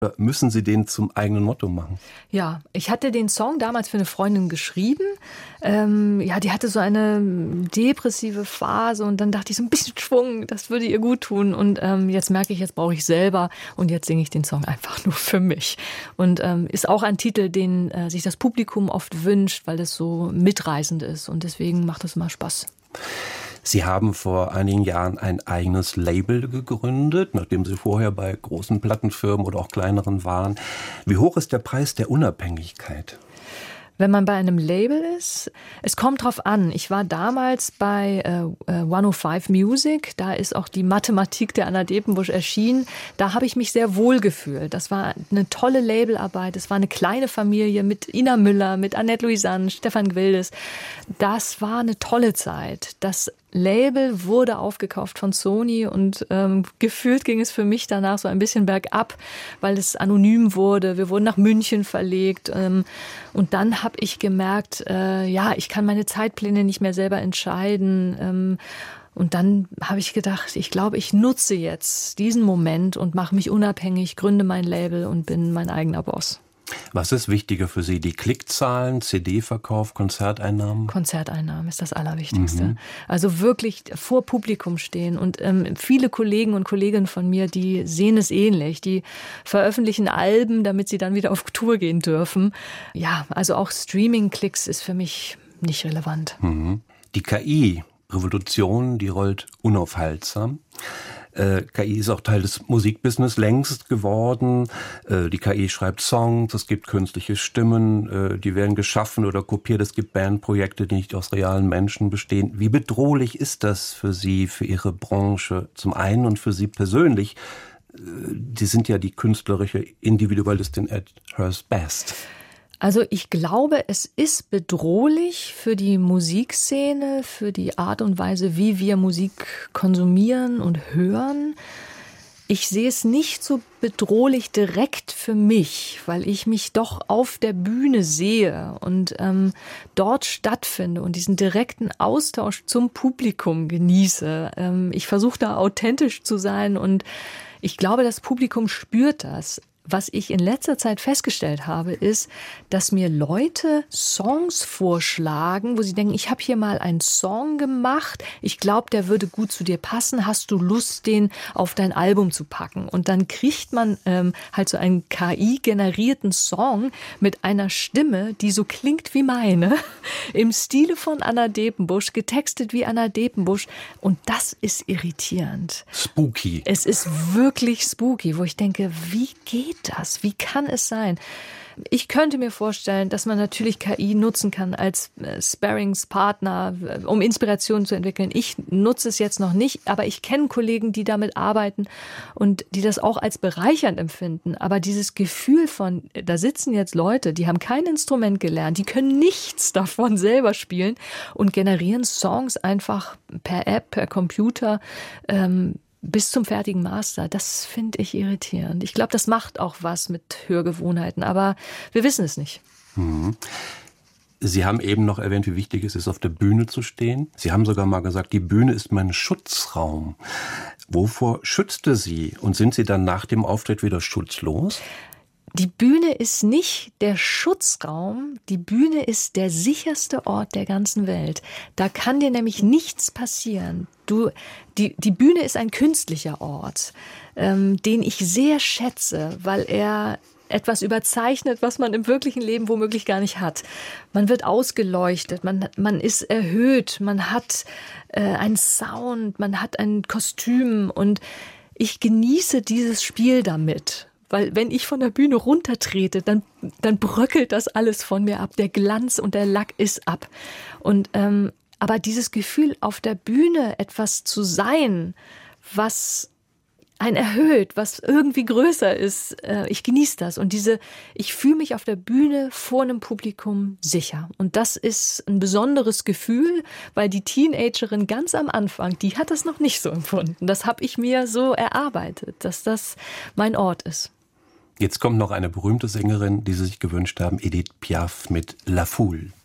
Müssen Sie den zum eigenen Motto machen? Ja, ich hatte den Song damals für eine Freundin geschrieben. Die hatte so eine depressive Phase und dann dachte ich, so ein bisschen Schwung, das würde ihr gut tun. Und jetzt merke ich, jetzt brauche ich selber und jetzt singe ich den Song einfach nur für mich. Und ist auch ein Titel, den sich das Publikum oft wünscht, weil es so mitreißend ist und deswegen macht es immer Spaß. Sie haben vor einigen Jahren ein eigenes Label gegründet, nachdem Sie vorher bei großen Plattenfirmen oder auch kleineren waren. Wie hoch ist der Preis der Unabhängigkeit? Wenn man bei einem Label ist, es kommt drauf an. Ich war damals bei 105 Music, da ist auch die Mathematik der Anna Depenbusch erschienen. Da habe ich mich sehr wohl gefühlt. Das war eine tolle Labelarbeit. Es war eine kleine Familie mit Ina Müller, mit Annette Louisanne, Stefan Gwildes. Das war eine tolle Zeit. Das Label wurde aufgekauft von Sony und gefühlt ging es für mich danach so ein bisschen bergab, weil es anonym wurde. Wir wurden nach München verlegt und dann habe ich gemerkt, ich kann meine Zeitpläne nicht mehr selber entscheiden. Und dann habe ich gedacht, ich glaube, ich nutze jetzt diesen Moment und mache mich unabhängig, gründe mein Label und bin mein eigener Boss. Was ist wichtiger für Sie? Die Klickzahlen, CD-Verkauf, Konzerteinnahmen? Konzerteinnahmen ist das Allerwichtigste. Also wirklich vor Publikum stehen. Und viele Kollegen und Kolleginnen von mir, die sehen es ähnlich. Die veröffentlichen Alben, damit sie dann wieder auf Tour gehen dürfen. Ja, also auch Streaming-Klicks ist für mich nicht relevant. Die KI-Revolution, die rollt unaufhaltsam. KI ist auch Teil des Musikbusiness längst geworden. Die KI schreibt Songs, es gibt künstliche Stimmen, die werden geschaffen oder kopiert. Es gibt Bandprojekte, die nicht aus realen Menschen bestehen. Wie bedrohlich ist das für Sie, für Ihre Branche zum einen und für Sie persönlich? Sie sind ja die künstlerische Individualistin at her best. Also ich glaube, es ist bedrohlich für die Musikszene, für die Art und Weise, wie wir Musik konsumieren und hören. Ich sehe es nicht so bedrohlich direkt für mich, weil ich mich doch auf der Bühne sehe und dort stattfinde und diesen direkten Austausch zum Publikum genieße. Ich versuche da authentisch zu sein und ich glaube, das Publikum spürt das. Was ich in letzter Zeit festgestellt habe, ist, dass mir Leute Songs vorschlagen, wo sie denken, ich habe hier mal einen Song gemacht, ich glaube, der würde gut zu dir passen, hast du Lust, den auf dein Album zu packen? Und dann kriegt man halt so einen KI-generierten Song mit einer Stimme, die so klingt wie meine, im Stile von Anna Depenbusch, getextet wie Anna Depenbusch. Und das ist irritierend. Spooky. Es ist wirklich spooky, wo ich denke, wie geht das? Wie kann es sein? Ich könnte mir vorstellen, dass man natürlich KI nutzen kann als Sparringspartner, um Inspiration zu entwickeln. Ich nutze es jetzt noch nicht, aber ich kenne Kollegen, die damit arbeiten und die das auch als bereichernd empfinden. Aber dieses Gefühl von, da sitzen jetzt Leute, die haben kein Instrument gelernt, die können nichts davon selber spielen und generieren Songs einfach per App, per Computer, bis zum fertigen Master, das finde ich irritierend. Ich glaube, das macht auch was mit Hörgewohnheiten, aber wir wissen es nicht. Sie haben eben noch erwähnt, wie wichtig es ist, auf der Bühne zu stehen. Sie haben sogar mal gesagt, die Bühne ist mein Schutzraum. Wovor schützte Sie? Und sind Sie dann nach dem Auftritt wieder schutzlos? Die Bühne ist nicht der Schutzraum, die Bühne ist der sicherste Ort der ganzen Welt. Da kann dir nämlich nichts passieren. Die Bühne ist ein künstlicher Ort, den ich sehr schätze, weil er etwas überzeichnet, was man im wirklichen Leben womöglich gar nicht hat. Man wird ausgeleuchtet, man ist erhöht, man hat einen Sound, man hat ein Kostüm und ich genieße dieses Spiel damit. Weil wenn ich von der Bühne runtertrete, dann bröckelt das alles von mir ab. Der Glanz und der Lack ist ab. Und aber dieses Gefühl, auf der Bühne etwas zu sein, was einen erhöht, was irgendwie größer ist, ich genieße das. Und ich fühle mich auf der Bühne vor einem Publikum sicher. Und das ist ein besonderes Gefühl, weil die Teenagerin ganz am Anfang, die hat das noch nicht so empfunden. Das habe ich mir so erarbeitet, dass das mein Ort ist. Jetzt kommt noch eine berühmte Sängerin, die Sie sich gewünscht haben, Edith Piaf mit La Foule.